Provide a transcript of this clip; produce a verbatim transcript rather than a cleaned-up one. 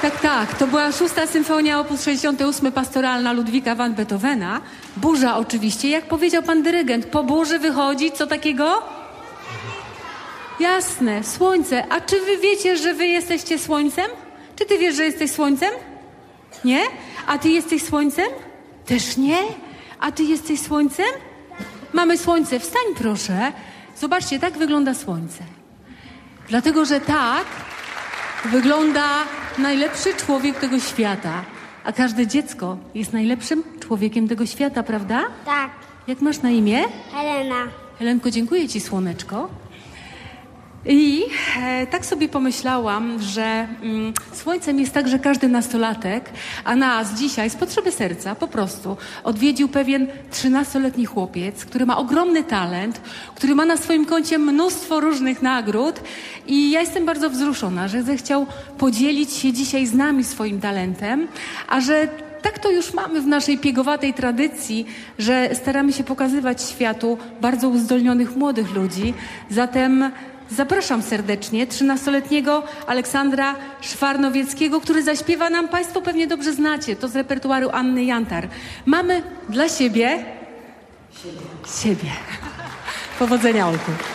Tak, tak. To była szósta symfonia opus sześćdziesiąty ósmy pastoralna Ludwika van Beethovena. Burza oczywiście. Jak powiedział pan dyrygent, po burzy wychodzi co takiego? Jasne, słońce. A czy wy wiecie, że wy jesteście słońcem? Czy ty wiesz, że jesteś słońcem? Nie? A ty jesteś słońcem? Też nie? A ty jesteś słońcem? Mamy słońce. Wstań proszę. Zobaczcie, tak wygląda słońce. Dlatego, że tak wygląda najlepszy człowiek tego świata. A każde dziecko jest najlepszym człowiekiem tego świata, prawda? Tak. Jak masz na imię? Helena. Helenko, dziękuję ci, słoneczko. I e, tak sobie pomyślałam, że mm, słońcem jest także każdy nastolatek, a nas dzisiaj z potrzeby serca po prostu odwiedził pewien trzynastoletni chłopiec, który ma ogromny talent, który ma na swoim koncie mnóstwo różnych nagród i ja jestem bardzo wzruszona, że zechciał podzielić się dzisiaj z nami swoim talentem, a że tak to już mamy w naszej piegowatej tradycji, że staramy się pokazywać światu bardzo uzdolnionych młodych ludzi. Zatem zapraszam serdecznie trzynastoletniego Aleksandra Szwarnowieckiego, który zaśpiewa nam, państwo pewnie dobrze znacie, to z repertuaru Anny Jantar. Mamy dla siebie siebie. siebie. Powodzenia, Olku.